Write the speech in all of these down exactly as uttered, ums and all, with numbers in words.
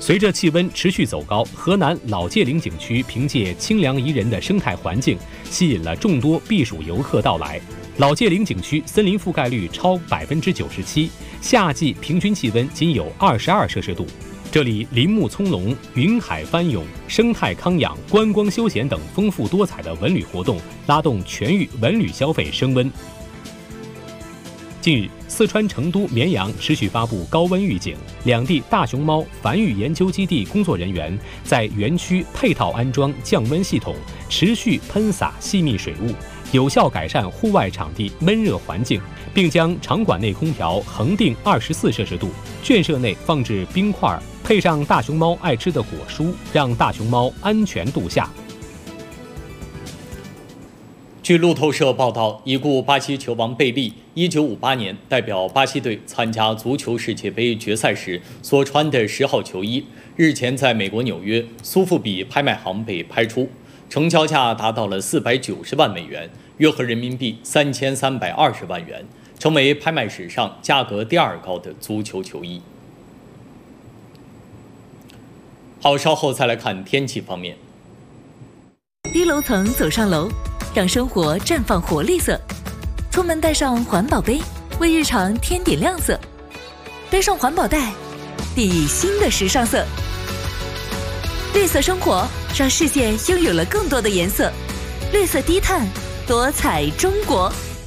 随着气温持续走高，河南老界岭景区凭借清凉宜人的生态环境，吸引了众多避暑游客到来。老界岭景区森林覆盖率超百分之九十七，夏季平均气温仅有二十二摄氏度。这里林木葱茏，云海翻涌，生态康养、观光休闲等丰富多彩的文旅活动，拉动全域文旅消费升温。近日，四川成都、绵阳持续发布高温预警，两地大熊猫繁育研究基地工作人员在园区配套安装降温系统，持续喷洒细密水雾，有效改善户外场地闷热环境，并将场馆内空调恒定二十四摄氏度，圈舍内放置冰块，配上大熊猫爱吃的果蔬，让大熊猫安全度夏。 据路透社报道，已故巴西球王贝利一九五八年代表巴西队参加足球世界杯决赛时所穿的十号球衣，日前在美国纽约苏富比拍卖行被拍出，成交价达到了四百九十万美元，约合人民币三千三百二十万元，成为拍卖史上价格第二高的足球球衣。好，稍后再来看天气方面。 低楼层走上楼，让生活绽放活力色。出门带上环保杯，为日常添点亮色。背上环保袋，砥砺新的时尚色。绿色生活，让世界拥有了更多的颜色。绿色低碳，多彩中国。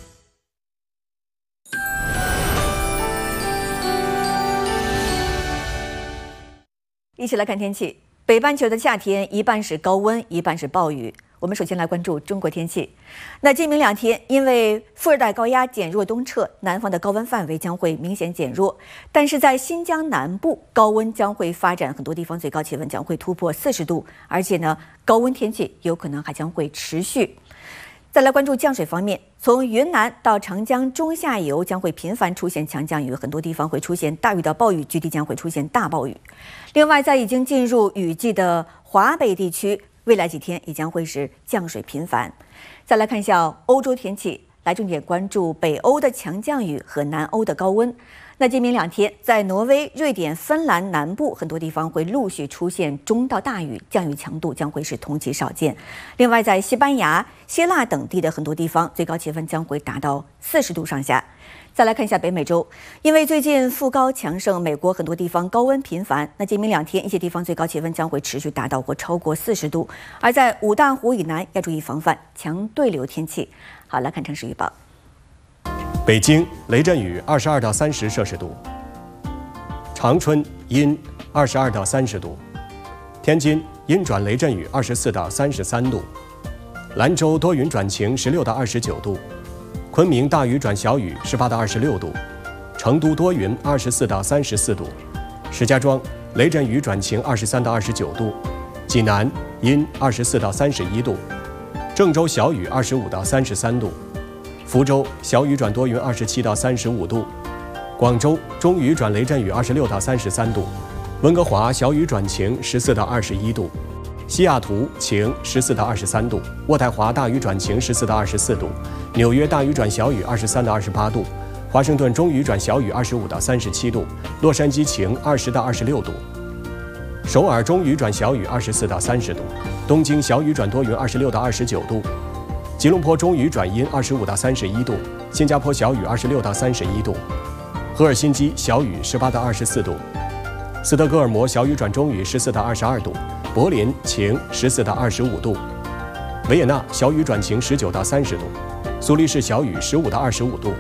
一起来看天气。北半球的夏天，一半是高温，一半是暴雨。我们首先来关注中国天气。那今明两天，因为副热带高压减弱东撤，南方的高温范围将会明显减弱，但是在新疆南部，高温将会发展，很多地方最高气温将会突破四十度，而且呢，高温天气有可能还将会持续。再来关注降水方面，从云南到长江中下游将会频繁出现强降雨，很多地方会出现大雨到暴雨，局地将会出现大暴雨。另外，在已经进入雨季的华北地区，未来几天也将会是降水频繁。再来看一下欧洲天气，来重点关注北欧的强降雨和南欧的高温。那今明两天，在挪威、瑞典、芬兰南部很多地方会陆续出现中到大雨，降雨强度将会是同期少见。另外，在西班牙、希腊等地的很多地方，最高气温将会达到四十度上下。再来看一下北美洲，因为最近副高强盛，美国很多地方高温频繁。那今明两天，一些地方最高气温将会持续达到或超过四十度。而在五大湖以南，要注意防范强对流天气。好，来看城市预报。 北京雷阵雨二十二到三十摄氏度，长春阴二十二到三十度，天津阴转雷阵雨二十四到三十三度，兰州多云转晴十六到二十九度，昆明大雨转小雨十八到二十六度，成都多云二十四到三十四度，石家庄雷阵雨转晴二十三到二十九度，济南阴二十四到三十一度，郑州小雨二十五到三十三度。福州小雨转多云二十七到三十五度，广州中雨转雷阵雨二十六到三十三度，温哥华小雨转晴十四到二十一度，西雅图晴十四到二十三度，渥太华大雨转晴十四到二十四度，纽约大雨转小雨二十三到二十八度，华盛顿中雨转小雨二十五到三十七度，洛杉矶晴二十到二十六度，首尔中雨转小雨二十四到三十度，东京小雨转多云二十六到二十九度。吉隆坡中雨转阴二十五到三十一度，新加坡小雨二十六到三十一度，赫尔辛基小雨十八到二十四度，斯德哥尔摩小雨转中雨十四到二十二度，柏林晴十四到二十五度，维也纳小雨转晴十九到三十度，苏黎世小雨十五到二十五度。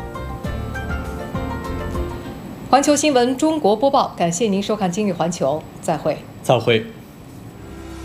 环球新闻中国播报，感谢您收看今日环球，再会。 再会。